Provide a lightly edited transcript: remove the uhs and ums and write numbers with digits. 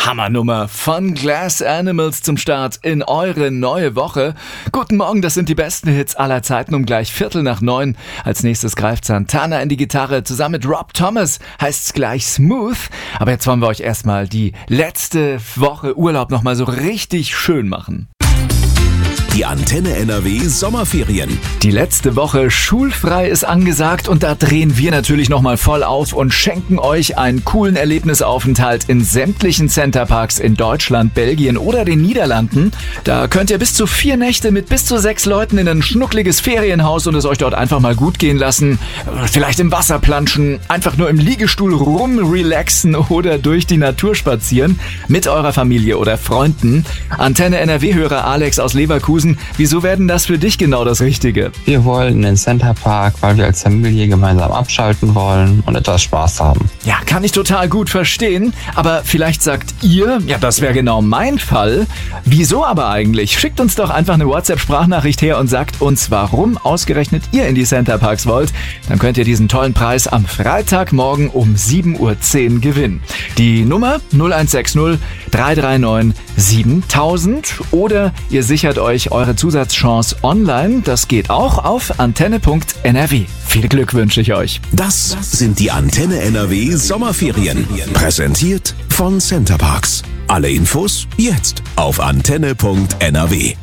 Hammernummer von Glass Animals zum Start in eure neue Woche. Guten Morgen, das sind die besten Hits aller Zeiten um gleich 8:45. Als nächstes greift Santana in die Gitarre. Zusammen mit Rob Thomas heißt's gleich Smooth. Aber jetzt wollen wir euch erstmal die letzte Woche Urlaub nochmal so richtig schön machen. Die Antenne NRW Sommerferien. Die letzte Woche schulfrei ist angesagt und da drehen wir natürlich nochmal voll auf und schenken euch einen coolen Erlebnisaufenthalt in sämtlichen Centerparks in Deutschland, Belgien oder den Niederlanden. Da könnt ihr bis zu 4 Nächte mit bis zu 6 Leuten in ein schnuckliges Ferienhaus und es euch dort einfach mal gut gehen lassen. Vielleicht im Wasser planschen, einfach nur im Liegestuhl rumrelaxen oder durch die Natur spazieren mit eurer Familie oder Freunden. Antenne NRW-Hörer Alex aus Leverkusen. Wieso werden das für dich genau das Richtige? Wir wollen in den Centerpark, weil wir als Familie gemeinsam abschalten wollen und etwas Spaß haben. Ja, kann ich total gut verstehen. Aber vielleicht sagt ihr, ja, das wäre genau mein Fall. Wieso aber eigentlich? Schickt uns doch einfach eine WhatsApp-Sprachnachricht her und sagt uns, warum ausgerechnet ihr in die Centerparks wollt. Dann könnt ihr diesen tollen Preis am Freitagmorgen um 7:10 Uhr gewinnen. Die Nummer 0160 339 7000 oder ihr sichert euch eure Zusatzchance online. Das geht auch auf antenne.nrw. Viel Glück wünsche ich euch. Das sind die Antenne NRW Sommerferien. Präsentiert von Centerparks. Alle Infos jetzt auf antenne.nrw.